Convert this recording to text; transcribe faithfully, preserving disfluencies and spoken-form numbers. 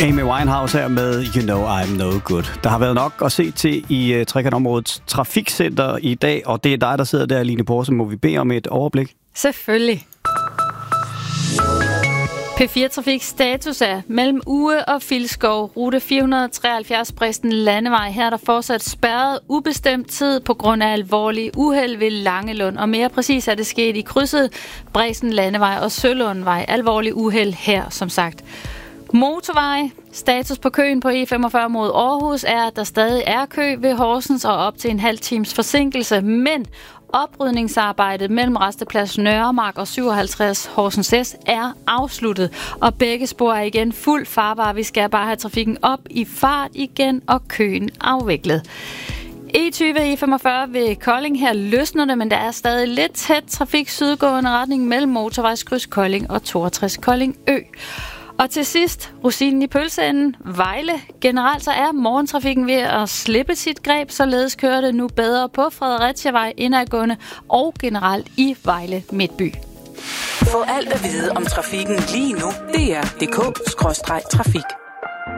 Amy Winehouse her med You Know I'm No Good. Der har været nok at se til i uh, Trekantområdets trafikcenter i dag, og det er dig, der sidder der, Line Porse. Må vi bede om et overblik? Selvfølgelig. P fire Trafik status er mellem Uge og Filskov, rute fire hundrede treoghalvfjerds Bristen Landevej. Her er der fortsat spærret ubestemt tid på grund af alvorlige uheld ved Langelund. Og mere præcis er det sket i krydset Bristen Landevej og Sølundvej. Alvorlige uheld her, som sagt. Motorvej. Status på køen på E femogfyrre mod Aarhus er, at der stadig er kø ved Horsens og op til en halv times forsinkelse, men oprydningsarbejdet mellem Rasteplads Nørremark og syvoghalvtreds Horsens S er afsluttet, og begge spor er igen fuldt farbare. Vi skal bare have trafikken op i fart igen og køen afviklet. E tyve E femogfyrre ved Kolding, her løsner det, men der er stadig lidt tæt trafik sydgående retning mellem motorvejskryds Kolding og toogtres Kolding Ø. Og til sidst, rosinen i pølseenden, Vejle. Generelt så er morgentrafikken ved at slippe sit greb, således kører det nu bedre på Fredericiavej indadgående og generelt i Vejle Midtby. Få alt at vide om trafikken lige nu. D R punktum d k skråstreg trafik.